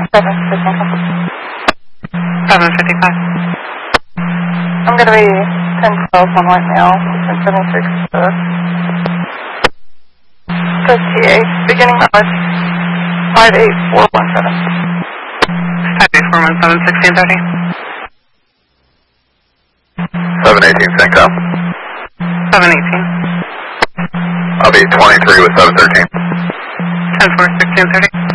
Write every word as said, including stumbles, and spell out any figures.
seven fifty-five. seven fifty-five. I'm going to be ten twelve on white male, ten seventy-six to to T A, beginning mileage five eight four one seven. five eight four one seven, sixteen thirty. seven eighteen, Senko. seven eighteen. I'll be twenty-three with seven thirteen. ten four, sixteen thirty.